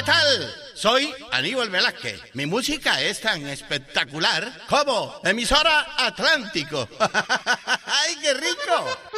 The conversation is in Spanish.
¿qué tal? Soy Aníbal Velázquez. Mi música es tan espectacular como Emisora Atlántico. ¡Ay, qué rico!